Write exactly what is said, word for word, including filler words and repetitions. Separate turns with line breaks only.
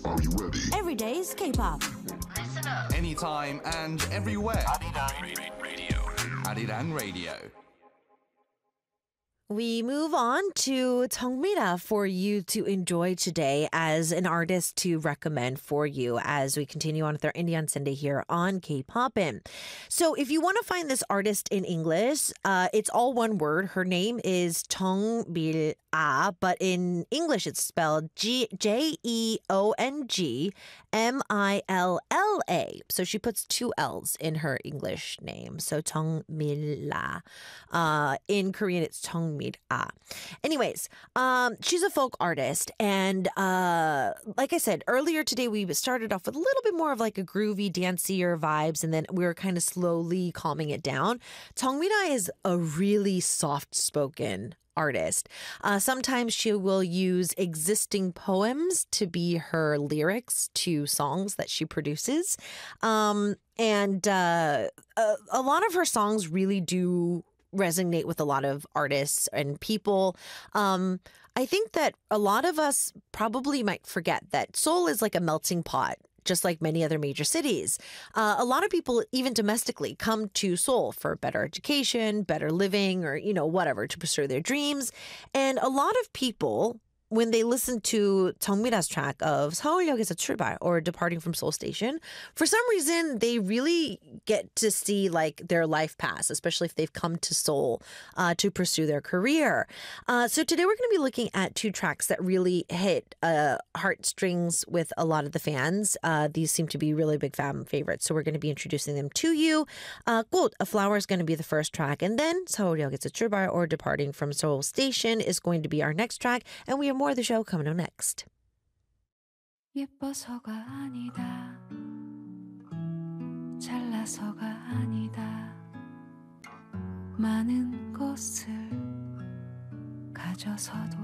Are you ready?
Every day's K-pop.
Listen up.
Anytime and everywhere.
Arirang Radio.
Arirang Radio.
We move on to Tongmira for you to enjoy today as an artist to recommend for you as we continue on with our Indian Sunday here on K-Popin'. So if you want to find this artist in English, uh, it's all one word. Her name is Jeongmil Ah, but in English it's spelled G- J E O N G M I L L A. So she puts two L's in her English name. So Jeongmila. Uh, in Korean, it's Jeongmil Ah. Anyways, um, she's a folk artist. And uh, like I said, earlier today, we started off with a little bit more of like a groovy, dancier vibes. And then we were kind of slowly calming it down. Jeongmira is a really soft-spoken artist. Uh, sometimes she will use existing poems to be her lyrics to songs that she produces. Um, and uh, a, a lot of her songs really do resonate with a lot of artists and people. Um, I think that a lot of us probably might forget that Seoul is like a melting pot, just like many other major cities. Uh, a lot of people, even domestically, come to Seoul for better education, better living, or, you know, whatever, to pursue their dreams. And a lot of people, when they listen to Jeongmira's track of 서울역에서 출발 or Departing from Seoul Station, for some reason, they really get to see like their life pass, especially if they've come to Seoul uh, to pursue their career. Uh, so today we're going to be looking at two tracks that really hit uh, heartstrings with a lot of the fans. Uh, these seem to be really big fan favorites, so we're going to be introducing them to you. Uh, 꽃, A Flower is going to be the first track, and then 서울역에서 출발 or Departing from Seoul Station is going to be our next track, and we have more of the show coming on next.
예뻐서가 아니다 잘나서가 아니다 많은 것을 가져서도